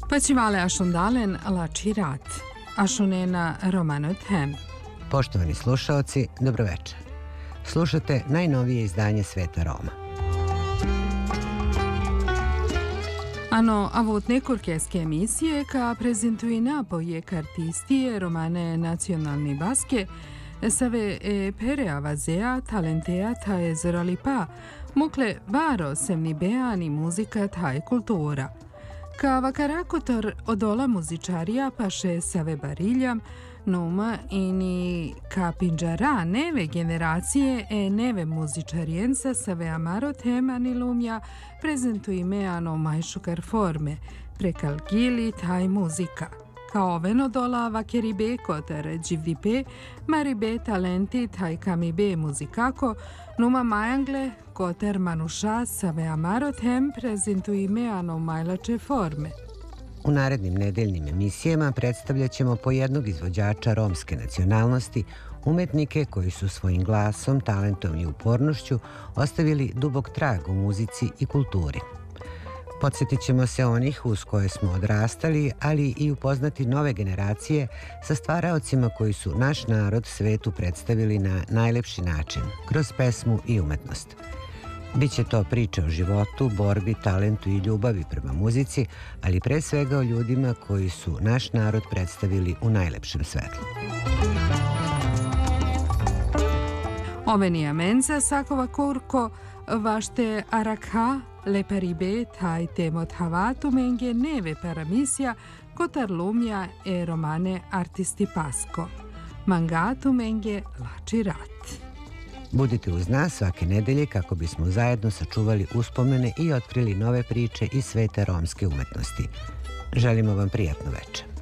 Pačivale ašundalen lači rat, ašunena romanothem. Poštovani slušaoci, dobroveče. Slušate najnovije izdanje Sveta Roma. Ano, avut nekurkeske emisije ka prezentuje napoje kartistije romane nacionalni baske, save pere avazea talentea taje zoralipa, mukle varo semni beani muzika taj kultura. Ka vakarakotor odola muzičarija paše save bariljam, numa ini ka pinđara neve generacije neve muzičarijenca save amaro tema nilumja prezentuji meano majšukar forme, prekalgili taj muzika. Kao venodola vakeribe kotar dživdipe, maribe talenti taj kamibe muzikako, numa majangle kotar manuša save amaro tem prezentuji meano majlače forme. U narednim nedeljnim emisijama predstavljat ćemo po jednog izvođača romske nacionalnosti, umetnike koji su svojim glasom, talentom i upornošću ostavili dubok trag u muzici i kulturi. Podsjetit ćemo se onih uz koje smo odrastali, ali i upoznati nove generacije sa stvaraocima koji su naš narod svetu predstavili na najlepši način, kroz pesmu i umetnost. Biće to priče o životu, borbi, talentu i ljubavi prema muzici, ali pre svega o ljudima koji su naš narod predstavili u najlepšem svetlu. Ovenia menza sakova kurko vašte arakha leparibe taj temot havatu menge neve paramisja kotar lumja romane artisti pasko. Mangatu menge lači rat. Budite uz nas svake nedelje kako bismo zajedno sačuvali uspomene i otkrili nove priče iz sveta romske umetnosti. Želimo vam prijatno veče.